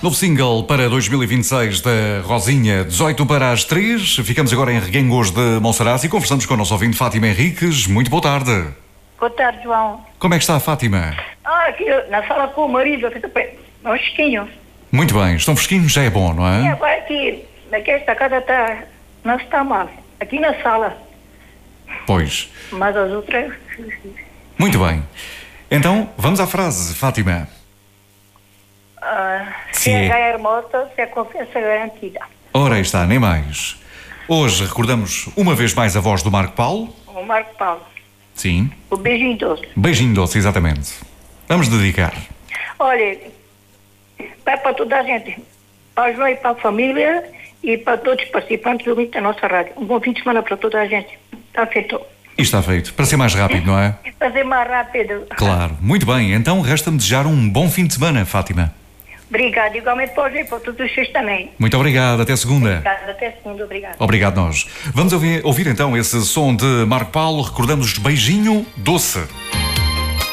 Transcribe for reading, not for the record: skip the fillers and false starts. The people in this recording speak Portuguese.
Novo single para 2026 da Rosinha, 18 para as 3. Ficamos agora em Reguengos de Monsaraz e conversamos com o nosso ouvinte Fátima Henriques. Muito boa tarde. Boa tarde, João. Como é que está a Fátima? Aqui na sala com o marido, um fresquinho. Muito bem, estão fresquinhos, já é bom, não E é? agora aqui, esta casa não está mal. Aqui na sala. Pois. Mas as outras... Muito bem. Então, vamos à frase, Fátima. Se é ganhar moto, se é confiança garantida. Ora, aí está, nem mais. Hoje recordamos uma vez mais a voz do Marco Paulo. O Marco Paulo. Sim. O beijinho doce. Beijinho doce, exatamente. Vamos dedicar. Olha, vai para toda a gente. Para o João e para a família e para todos os participantes do ouvinte da nossa rádio. Um bom fim de semana para toda a gente. Está feito. E está feito. Para ser mais rápido, não é? Fazer mais rápido. Claro. Muito bem. Então resta-me desejar um bom fim de semana, Fátima. Obrigada. Igualmente para o João e para todos vocês também. Muito obrigado. Até segunda. Obrigada. Até segunda. Obrigada. Obrigado nós. Vamos ouvir então esse som de Marco Paulo. Recordamos Beijinho Doce.